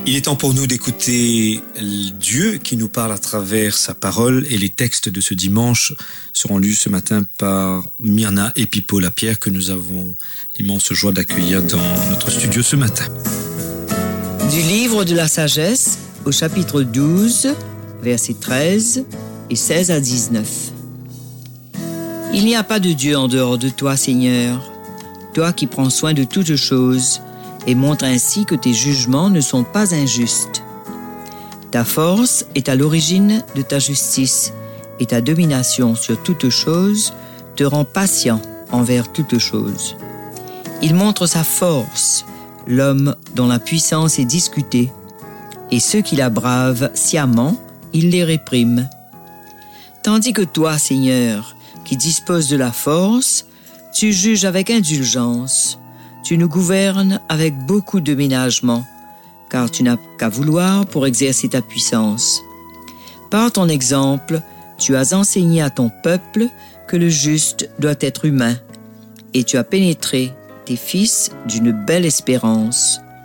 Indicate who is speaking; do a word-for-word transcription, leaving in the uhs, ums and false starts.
Speaker 1: Il est temps pour nous d'écouter Dieu qui nous parle à travers sa parole, et les textes de ce dimanche seront lus ce matin par Myrna et Pipo Lapierre, que nous avons l'immense joie d'accueillir dans notre studio ce matin.
Speaker 2: Du livre de la sagesse au chapitre douze, versets treize et seize à dix-neuf. Il n'y a pas de Dieu en dehors de toi, Seigneur, toi qui prends soin de toutes choses et montre ainsi que tes jugements ne sont pas injustes. Ta force est à l'origine de ta justice, et ta domination sur toutes choses te rend patient envers toutes choses. Il montre sa force, l'homme dont la puissance est discutée, et ceux qui la bravent sciemment, il les réprime. Tandis que toi, Seigneur, qui disposes de la force, tu juges avec indulgence. Tu nous gouvernes avec beaucoup de ménagement, car tu n'as qu'à vouloir pour exercer ta puissance. Par ton exemple, tu as enseigné à ton peuple que le juste doit être humain, et tu as pénétré tes fils d'une belle espérance.